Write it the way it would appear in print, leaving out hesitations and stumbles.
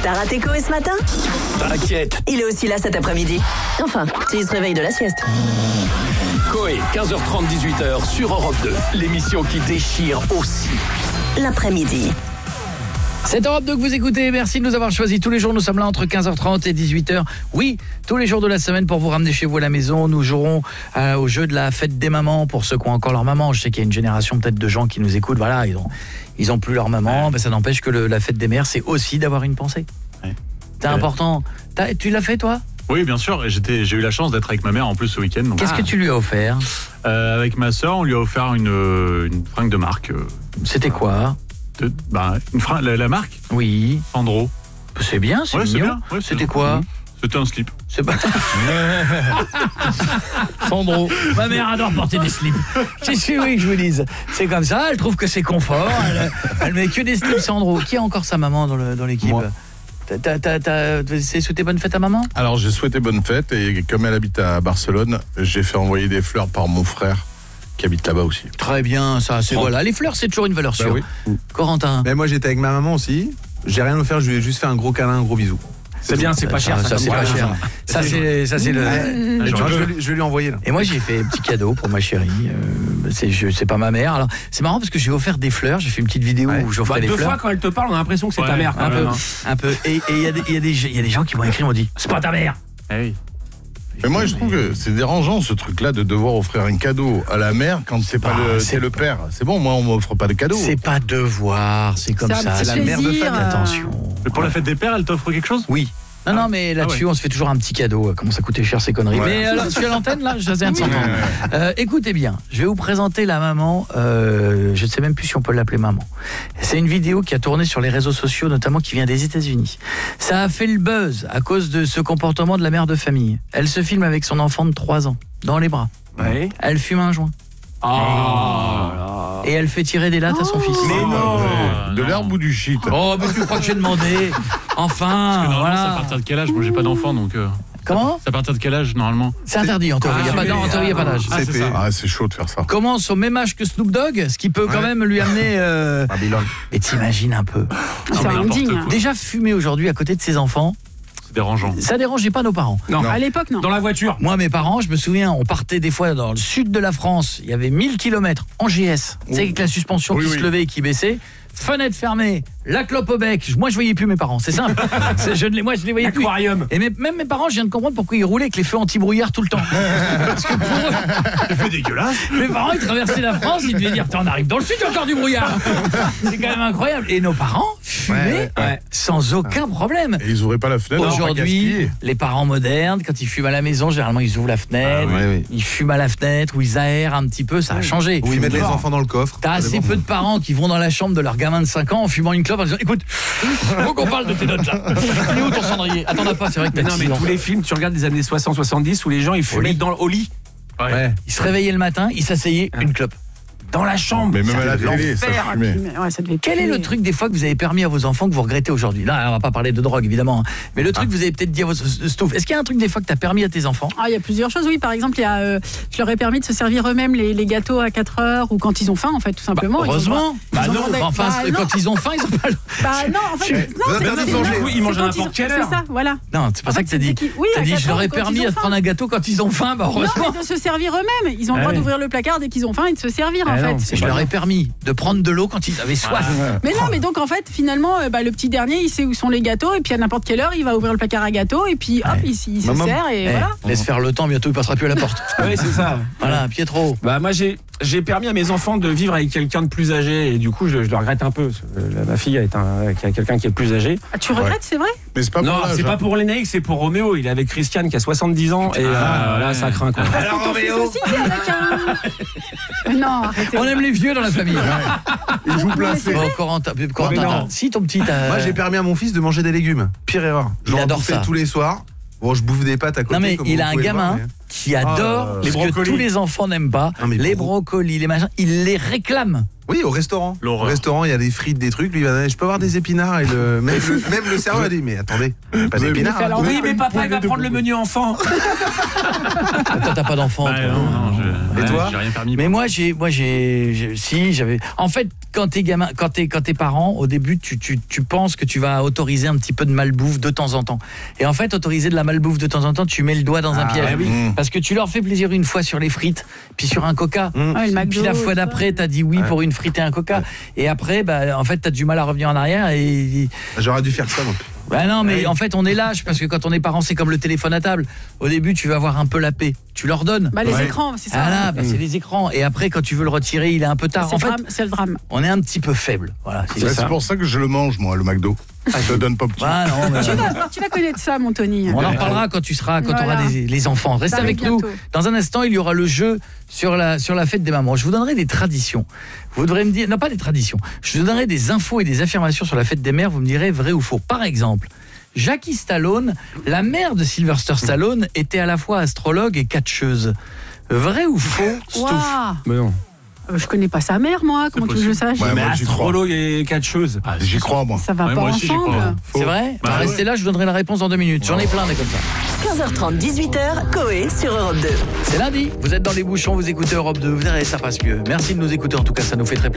T'as raté Coé ce matin? T'inquiète. Il est aussi là cet après-midi. Enfin, s'il se réveille de la sieste. Coé, 15h30, 18h sur Europe 2. L'émission qui déchire aussi. L'après-midi. C'est Europe 2 que vous écoutez, merci de nous avoir choisis. Tous les jours, nous sommes là entre 15h30 et 18h. Oui, tous les jours de la semaine pour vous ramener chez vous à la maison. Nous jouerons au jeu de la fête des mamans pour ceux qui ont encore leur maman. Je sais qu'il y a une génération peut-être de gens qui nous écoutent. Voilà, ils ont plus leur maman. Ben, ça n'empêche que la fête des mères, c'est aussi d'avoir une pensée. Ouais. C'est important. Tu l'as fait, toi ? Oui, bien sûr. J'ai eu la chance d'être avec ma mère en plus ce week-end. Donc... Qu'est-ce que tu lui as offert ? Avec ma sœur, on lui a offert une fringue de marque. C'était quoi ? La marque Oui. Sandro. C'est bien, c'est ouais, mignon. bien. Ouais, C'était quoi ? C'était un slip. C'est pas... Sandro. Ma mère adore porter des slips. C'est oui que je vous dise. C'est comme ça, elle trouve que c'est confort. Elle met que des slips Sandro. Qui a encore sa maman dans l'équipe ? Moi. T'as souhaité bonne fête à maman ? Alors j'ai souhaité bonne fête et comme elle habite à Barcelone, j'ai fait envoyer des fleurs par mon frère qui habite là-bas aussi. Très bien, ça c'est voilà, les fleurs c'est toujours une valeur sûre. Oui. Corentin. Mais moi j'étais avec ma maman aussi. J'ai rien offert, je lui ai juste fait un gros câlin, un gros bisou. C'est bien, c'est pas cher. Ça c'est pas cher. Ça c'est le. Je vais lui envoyer là. Et moi j'ai fait un petit cadeau pour ma chérie. C'est pas ma mère. Alors c'est marrant parce que j'ai offert des fleurs. J'ai fait une petite vidéo où j'offrais des fleurs. Deux fois quand elle te parle, on a l'impression que c'est ta mère. Un peu. Et il y a des gens qui m'ont écrit, m'ont dit c'est pas ta mère. Hey. Mais moi je trouve que c'est dérangeant ce truc-là de devoir offrir un cadeau à la mère quand c'est le père. C'est bon, moi on m'offre pas de cadeau. C'est pas devoir, c'est comme ça. C'est la mère de famille. Attention. Mais pour la fête des pères, elle t'offre quelque chose ? Oui. Non, mais là-dessus, on se fait toujours un petit cadeau. Comment ça coûtait cher ces conneries. Mais alors, je suis à l'antenne, là, je viens de s'entendre. Écoutez bien, je vais vous présenter la maman. Je ne sais même plus si on peut l'appeler maman. C'est une vidéo qui a tourné sur les réseaux sociaux, notamment qui vient des États-Unis. Ça a fait le buzz à cause de ce comportement de la mère de famille. Elle se filme avec son enfant de 3 ans, dans les bras. Ouais. Elle fume un joint. Et elle fait tirer des lattes à son fils. Mais non. De l'herbe ou du shit? Oh, mais tu crois que j'ai demandé? Enfin, voilà. C'est à voilà. partir de quel âge? Moi, j'ai pas d'enfant, donc... Comment? C'est à partir de quel âge, normalement? C'est interdit en théorie. Il n'y a pas d'âge. C'est chaud de faire ça. Commence au même âge que Snoop Dogg, ce qui peut quand même lui amener... Babylone. Et t'imagines un peu. C'est indigne. Déjà fumer aujourd'hui à côté de ses enfants, C'est dérangeant. ça dérangeait pas nos parents. Non. À l'époque, non. Dans la voiture. Moi, mes parents, je me souviens, on partait des fois dans le sud de la France, il y avait 1000 km en GS. Tu sais, avec la suspension qui se levait et qui baissait. Fenêtre fermée, la clope au bec. Moi, je voyais plus mes parents, c'est simple. Moi, je les voyais plus. Aquarium. Et même mes parents, je viens de comprendre pourquoi ils roulaient avec les feux anti-brouillard tout le temps. Parce que pour eux, C'est fait dégueulasse. mes parents, ils traversaient la France, ils devaient dire, on arrive dans le sud, il y a encore du brouillard. C'est quand même incroyable. Et nos parents fumaient sans aucun problème. Et ils ouvraient pas la fenêtre. Aujourd'hui, les parents modernes, quand ils fument à la maison, généralement ils ouvrent la fenêtre, ils fument à la fenêtre ou ils aèrent un petit peu, ça a changé. Ou ils mettent les enfants dans le coffre. T'as assez peu de parents qui vont dans la chambre de leur gamin de 5 ans en fumant une clope en disant écoute, faut qu'on parle de tes notes là. Il est où ton cendrier? Attends, pas, c'est vrai que Mais t'as non, 6 mais ans. tous les films, tu regardes des années 60-70 où les gens ils fumaient au lit. Ils se réveillaient le matin, ils s'asseyaient, une clope. Dans la chambre. Mais même à la télé, ça fumait. Ouais, ça devait Quel est le truc des fois que vous avez permis à vos enfants que vous regrettez aujourd'hui? Là, on va pas parler de drogue évidemment, mais le truc que vous avez peut-être dit à vos Stouff, est-ce qu'il y a un truc des fois que tu as permis à tes enfants? Ah, il y a plusieurs choses, oui. Par exemple, je leur ai permis de se servir eux-mêmes les gâteaux à 4 heures ou quand ils ont faim, en fait, tout simplement. Heureusement. Quand ils ont faim, ils ont pas le... non, en fait, Ils mangent à n'importe quelle heure. C'est ça, voilà. Non, c'est pas ça que t'as dit. T'as dit, je leur ai permis de prendre un gâteau quand ils ont faim, bah heureusement. Non, mais de se servir eux-mêmes. Ils ont le droit d'ouvrir le placard dès qu'ils ont faim et de se servir, en fait. Je leur ai permis de prendre de l'eau quand ils avaient soif. Mais non, mais donc en fait, finalement, le petit dernier, il sait où sont les gâteaux et puis à n'importe quelle heure, il va ouvrir le placard à gâteaux et puis hop, il se sert et voilà. Laisse faire le temps, bientôt il passera plus à la porte. Oui, c'est ça. Voilà, Pietro. Bah moi j'ai permis à mes enfants de vivre avec quelqu'un de plus âgé et du coup je le regrette un peu. Ma fille a quelqu'un qui est plus âgé. Ah, tu regrettes, c'est vrai? Mais c'est pas pour Non, l'âge, c'est pas pour Lénaïque, c'est pour Roméo. Il est avec Christiane qui a 70 ans et là ça craint quoi. Alors ton fils aussi, t'es avec un... Non, arrêtez. On aime les vieux dans la famille. Il joue placé. Bon, Corentin, si ton petit... Moi j'ai permis à mon fils de manger des légumes. Pire erreur. Il adore bouffais ça. tous les soirs. Bon, je bouffe des pâtes à côté. Non mais comme il vous a un pouvez le gamin, voir, mais- qui adore les ce que brocolis. tous les enfants n'aiment pas, les brocolis, les machins, il les réclame. Oui, au restaurant. L'horreur. Au restaurant, il y a des frites, des trucs. Lui, il va dire, je peux avoir des épinards. Et même le serveur a dit, mais attendez, pas d'épinards. fait à l'envers. Oui, mais papa, il va prendre le menu enfant. Toi, t'as pas d'enfant. Ouais, toi. non, Et toi j'ai rien permis. Mais moi, j'avais. En fait, quand t'es gamin, quand t'es parent, au début, tu penses que tu vas autoriser un petit peu de malbouffe de temps en temps. Et en fait, autoriser de la malbouffe de temps en temps, tu mets le doigt dans un piège. Parce que tu leur fais plaisir une fois sur les frites, puis sur un coca. Ah, le McDo, Puis la fois d'après, t'as dit oui pour une frite et un coca. Et après, en fait, t'as du mal à revenir en arrière. Et J'aurais dû faire ça, moi. bah non, mais en fait, on est lâche parce que quand on est parent, c'est comme le téléphone à table. Au début, tu vas avoir un peu la paix. Tu leur donnes. Bah, les écrans, c'est ça. Ah là, c'est les écrans. Et après, quand tu veux le retirer, il est un peu tard. C'est En le fait, drame, c'est le drame. on est un petit peu faible. Voilà, c'est ça. C'est pour ça que je le mange, moi, le McDo. Je le donne pas petit. Ah non, mais- Tu vas connaître ça, mon Tony. On en parlera quand tu auras Voilà. les enfants. Reste Ça avec arrive nous. bientôt. Dans un instant, il y aura le jeu sur la fête des mamans. Je vous donnerai des traditions. Vous devrez me dire, non pas des traditions. Je vous donnerai des infos et des affirmations sur la fête des mères. Vous me direz vrai ou faux. Par exemple, Jackie Stallone, la mère de Sylvester Stallone, était à la fois astrologue et catcheuse. Vrai ou faux, Stouff? Waouh. Mais non. Je connais pas sa mère, moi. Comment tu veux que je le sache? Ouais, Mais moi, j'y crois. astrologue et catcheuse. J'y crois, moi. Ça va Ouais, pas moi aussi, j'y ensemble. crois. C'est vrai Bah ouais. Restez là, je vous donnerai la réponse dans 2 minutes. J'en ai plein des comme ça. 15h30, 18h, Coé sur Europe 2. C'est lundi, vous êtes dans les bouchons, vous écoutez Europe 2, vous verrez, ça passe mieux. Merci de nous écouter, en tout cas, ça nous fait très plaisir.